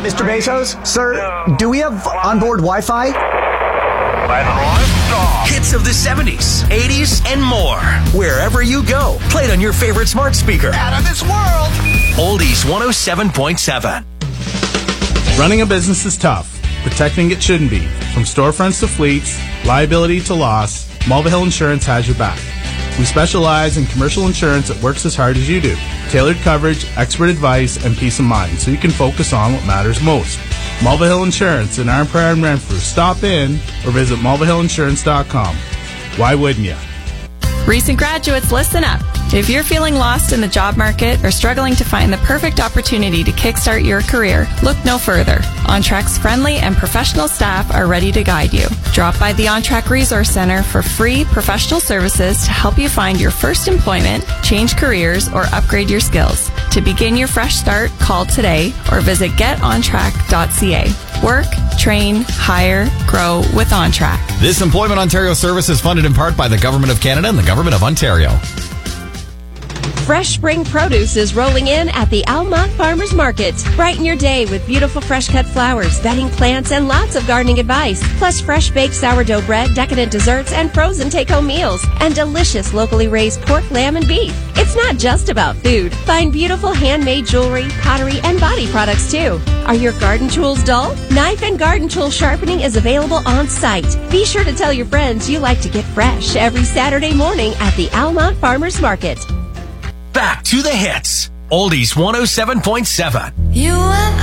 Mr. Bezos? Sir, do we have onboard Wi-Fi? Hits of the 70s, 80s, and more. Wherever you go, played on your favorite smart speaker. Out of this world. Oldies 107.7. Running a business is tough. Protecting it shouldn't be. From storefronts to fleets, liability to loss, Mulvihill Insurance has your back. We specialize in commercial insurance that works as hard as you do. Tailored coverage, expert advice, and peace of mind so you can focus on what matters most. Mulvihill Insurance in Arnprior and Renfrew. Stop in or visit mulvihillinsurance.com. Why wouldn't you? Recent graduates, listen up. If you're feeling lost in the job market or struggling to find the perfect opportunity to kickstart your career, look no further. OnTrack's friendly and professional staff are ready to guide you. Drop by the OnTrack Resource Center for free professional services to help you find your first employment, change careers, or upgrade your skills. To begin your fresh start, call today or visit getontrack.ca. Work, train, hire, grow with OnTrack. This Employment Ontario service is funded in part by the Government of Canada and the Government of Ontario. Fresh spring produce is rolling in at the Almont Farmers Market. Brighten your day with beautiful fresh-cut flowers, bedding plants, and lots of gardening advice. Plus fresh baked sourdough bread, decadent desserts, and frozen take-home meals. And delicious locally raised pork, lamb, and beef. It's not just about food. Find beautiful handmade jewelry, pottery, and body products, too. Are your garden tools dull? Knife and garden tool sharpening is available on site. Be sure to tell your friends you like to get fresh every Saturday morning at the Almont Farmers Market. Back to the hits. Oldies 107.7. You and